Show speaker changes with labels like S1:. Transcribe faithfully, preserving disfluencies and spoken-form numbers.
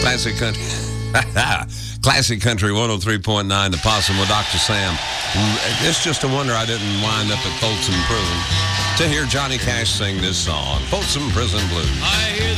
S1: Classic country. Classic Country one oh three point nine, The Possum with Doctor Sam. It's just a wonder I didn't wind up at Folsom Prison to hear Johnny Cash sing this song, Folsom Prison Blues.
S2: I hear